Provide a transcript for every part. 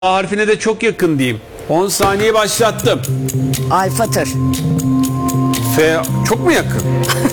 A harfine de çok yakın diyeyim. 10 saniye başlattım. Alfatır. F çok mu yakın?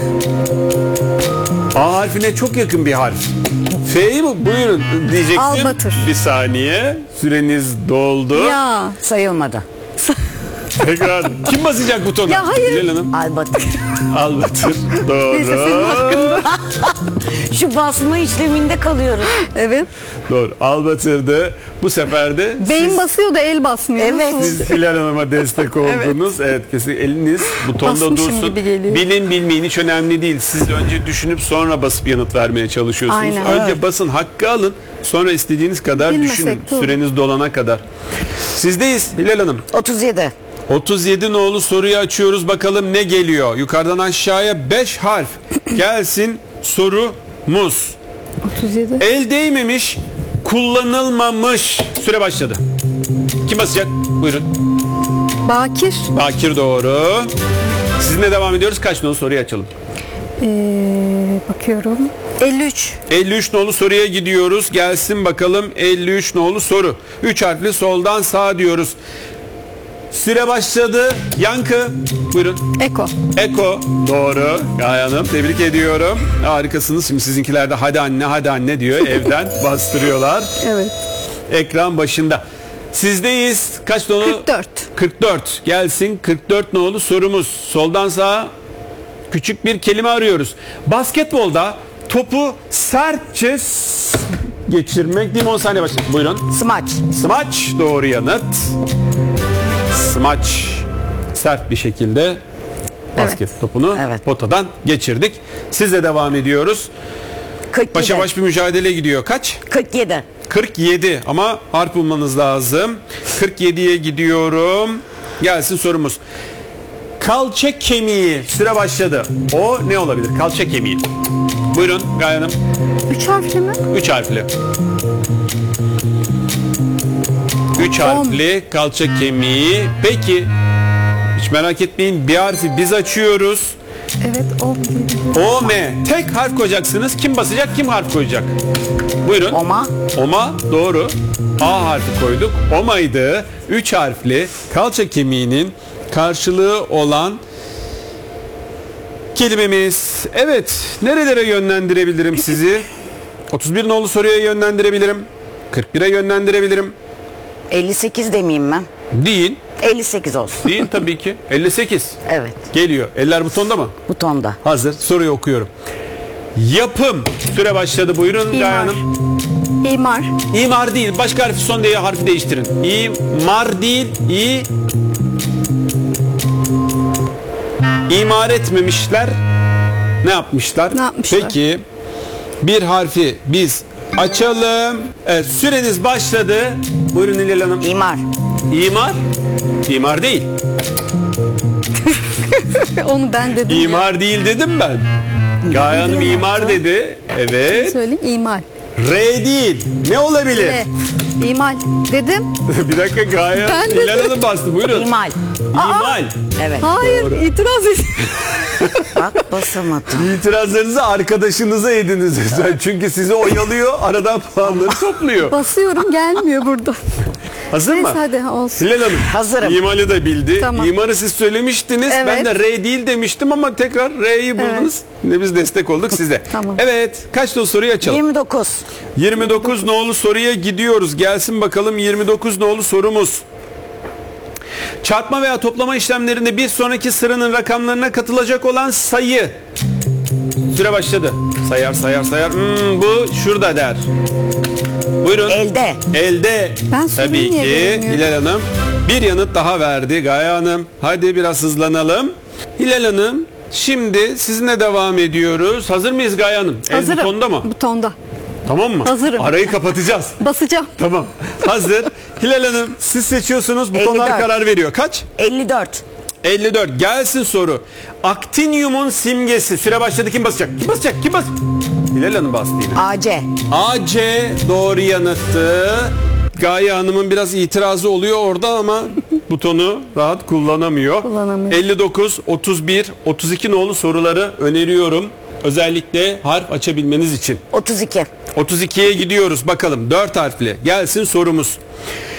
A harfine çok yakın bir harf. F'yi mi? Buyurun diyecektim. Albatır. Bir saniye. Süreniz doldu. Ya. Sayılmadı. Tekrar. Kim basacak butona? Ya hayır. Hilal Hanım. Albatır. Albatır. Neyse, senin Doğru. hakkında. Şu basma işleminde kalıyoruz. Evet. Doğru. Albatır'dı. Bu sefer de Beyin siz, basıyor da el basmıyor. Evet. Nasıl? siz Hilal Hanım'a destek oldunuz. Evet, kesinlikle eliniz butonda Basmışım dursun. gibi geliyor. Bilin bilmeyin hiç önemli değil. Siz önce düşünüp sonra basıp yanıt vermeye çalışıyorsunuz. Aynen. Önce Evet. basın, hakkı alın. Sonra istediğiniz kadar Bilmesek düşünün. de olur. Süreniz dolana kadar. Sizdeyiz Hilal Hanım. 37. 37 nolu soruyu açıyoruz. Bakalım ne geliyor? Yukarıdan aşağıya 5 harf. Gelsin sorumuz. 37. El değmemiş, kullanılmamış. Süre başladı. Kim basacak? Buyurun. Bakir. Bakir doğru. Sizinle devam ediyoruz. Kaç nolu soruyu açalım? Bakıyorum. 53. 53 nolu soruya gidiyoruz. Gelsin bakalım 53 nolu soru. 3 harfli soldan sağa diyoruz. Süre başladı. Yankı. Buyurun. Eko. Eko. Doğru. Gaye Hanım tebrik ediyorum. Harikasınız. Şimdi sizinkiler de hadi anne hadi anne diyor. Evden bastırıyorlar. Evet. Ekran başında. Sizdeyiz. Kaç nolu? 44. 44. Gelsin 44 nolu sorumuz. Soldan sağa küçük bir kelime arıyoruz. Basketbolda topu sertçe geçirmek değil mi? 10 saniye başladı. Buyurun. Smaç. Smaç doğru yanıt. Smaç sert bir şekilde basket topunu Evet. potadan geçirdik. Sizle devam ediyoruz. 47. Başa baş bir mücadele gidiyor. Kaç? 47. 47 ama harf bulmanız lazım. 47'ye gidiyorum. Gelsin sorumuz. Kalça kemiği. Süre başladı. O ne olabilir? Kalça kemiği. Buyurun Gaye Hanım. 3 harfli mi? 3 harfli. 3 harfli kalça kemiği. Peki hiç merak etmeyin bir harfi biz açıyoruz. Evet. O. O M. Tek harf koyacaksınız. Kim basacak kim harf koyacak? Buyurun. Oma. Oma doğru. A harfi koyduk. Oma'ydı. 3 harfli kalça kemiğinin karşılığı olan kelimemiz. Evet. Nerelere yönlendirebilirim sizi? 31 nolu soruya yönlendirebilirim. 41'e yönlendirebilirim. 58 demeyeyim ben. Değil. 58 olsun. Değil tabii ki. 58. Evet. Geliyor. Eller butonda mı? Butonda. Hazır. Soruyu okuyorum. Yapım. Süre başladı. Buyurun Gaye İmar. Hanım. İmar. İmar değil. Başka harfi son diye harfi değiştirin. İmar değil. İmar etmemişler. Ne yapmışlar? Ne yapmışlar? Peki bir harfi biz açalım. Evet, süreniz başladı. Buyurun Hilal Hanım. İmar. İmar. İmar değil. Onu ben dedim. İmar değil dedim ben. Gaye Hanım Bilemem. imar dedi. Evet. Söyleyeyim. İmal. R değil. Ne olabilir? E. İmal. Dedim. Bir dakika Gaye Ben Hilal dedim. Hanım bastı. Buyurun. İmal. İmal. Evet. Hayır. Doğru. İtiraz et. Bak basamadım. İtirazlarınızı arkadaşınıza ediniz lütfen. Çünkü sizi oyalıyor, aradan puanları topluyor. Basıyorum gelmiyor burada. Hazır mı? Neyse hadi olsun. Hilal Hanım. Hazırım. İmali da bildi. Tamam. İmarı siz söylemiştiniz. Ben Evet. de R değil demiştim ama tekrar R'yi buldunuz. Yine biz destek olduk size. Tamam. Evet. Kaç nolu soruyu açalım? 29. 29 nolu soruya gidiyoruz. Gelsin bakalım 29 nolu sorumuz. Çarpma veya toplama işlemlerinde bir sonraki sıranın rakamlarına katılacak olan sayı. Süre başladı. Sayar. Bu şurada der. Buyurun. Elde. Elde. Ben Tabii söyleyeyim, niye ki bilemiyorum. Hilal Hanım bir yanıt daha verdi Gaye Hanım. Hadi biraz hızlanalım. Hilal Hanım şimdi sizinle devam ediyoruz. Hazır mıyız Gaye Hanım? El Hazırım. butonda mı? Butonda. Tamam mı? Hazırım. Arayı kapatacağız. Basacağım. Tamam. Hazır. Hilal Hanım siz seçiyorsunuz. Butonlar 54. karar veriyor. Kaç? 54. 54. Gelsin soru. Aktinyumun simgesi. Süre başladı. Kim basacak? Kim basacak? Kim bas? Hilal Hanım bastı yine. AC. AC doğru yanıttı. Gaye Hanım'ın biraz itirazı oluyor orada ama butonu rahat kullanamıyor. Kullanamıyor. 59, 31, 32 nolu soruları öneriyorum. Özellikle harf açabilmeniz için. 32. 32'ye gidiyoruz bakalım. 4 harfli. Gelsin sorumuz.